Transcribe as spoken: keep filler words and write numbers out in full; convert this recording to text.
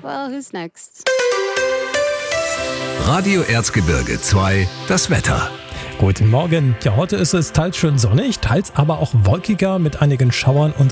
Well, who's next? Radio Erzgebirge zwei, das Wetter. Guten Morgen. Ja, heute ist es teils schön sonnig, teils aber auch wolkiger mit einigen Schauern und